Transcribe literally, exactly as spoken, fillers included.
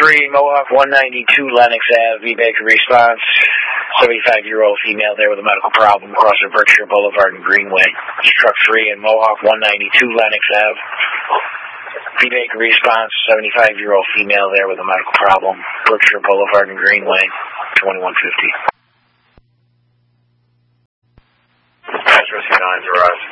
three, Mohawk one ninety-two, Lenox Avenue, V Baker response. seventy-five-year-old female there with a medical problem crossing Berkshire Boulevard and Greenway. Truck three and Mohawk one ninety-two, Lenox Avenue. V Baker response, seventy-five-year-old female there with a medical problem, Berkshire Boulevard and Greenway, twenty-one fifty. Dispatch, Whiskey nine zero.